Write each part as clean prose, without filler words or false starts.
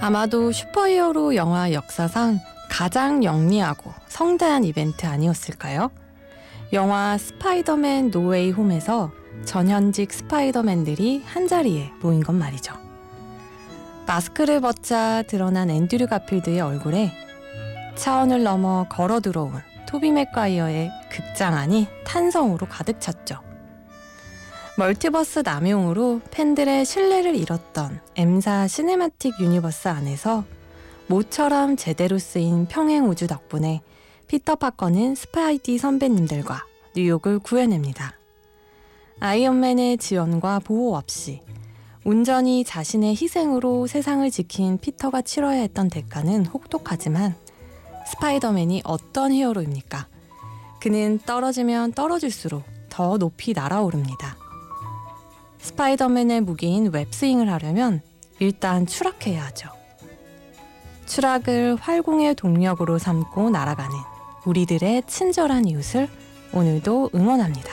아마도 슈퍼히어로 영화 역사상 가장 영리하고 성대한 이벤트 아니었을까요? 영화 스파이더맨 노웨이 홈에서 전현직 스파이더맨들이 한자리에 모인 건 말이죠. 마스크를 벗자 드러난 앤드류 가필드의 얼굴에 차원을 넘어 걸어 들어온 토비 맥과이어의 극장안이 탄성으로 가득 찼죠. 멀티버스 남용으로 팬들의 신뢰를 잃었던 M사 시네마틱 유니버스 안에서 모처럼 제대로 쓰인 평행우주 덕분에 피터 파커는 스파이디 선배님들과 뉴욕을 구해냅니다. 아이언맨의 지원과 보호 없이 온전히 자신의 희생으로 세상을 지킨 피터가 치러야 했던 대가는 혹독하지만 스파이더맨이 어떤 히어로입니까? 그는 떨어지면 떨어질수록 더 높이 날아오릅니다. 스파이더맨의 무기인 웹스윙을 하려면 일단 추락해야 하죠. 추락을 활공의 동력으로 삼고 날아가는 우리들의 친절한 이웃을 오늘도 응원합니다.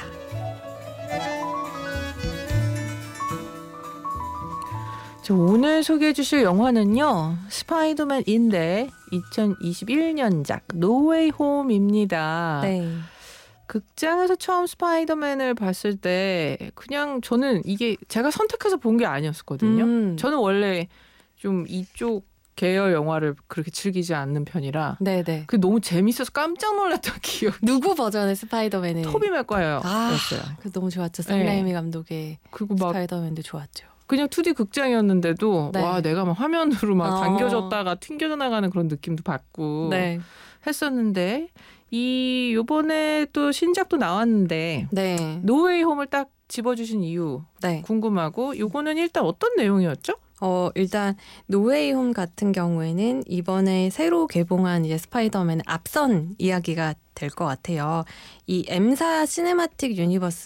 오늘 소개해 주실 영화는요. 스파이더맨인데 2021년작 노웨이 홈입니다. 네. 극장에서 처음 스파이더맨을 봤을 때 그냥 저는 이게 제가 선택해서 본 게 아니었거든요. 저는 원래 좀 이쪽 계열 영화를 그렇게 즐기지 않는 편이라 네네. 그 너무 재밌어서 깜짝 놀랐던 기억이. 누구 버전의 스파이더맨을? 토비 맥과이어였어요. 그 너무 좋았죠. 샘 레이미 감독의 그리고 막 스파이더맨도 좋았죠. 그냥 2D 극장이었는데도 네. 와 내가 막 화면으로 막 당겨졌다가 튕겨져 나가는 그런 느낌도 받고 네. 했었는데 요번에 또 신작도 나왔는데 네. 노웨이 홈을 딱 집어주신 이유 네. 궁금하고 요거는 일단 어떤 내용이었죠? 일단 노웨이 홈 같은 경우에는 이번에 새로 개봉한 이제 스파이더맨의 앞선 이야기가 될 것 같아요. 이 M사 시네마틱 유니버스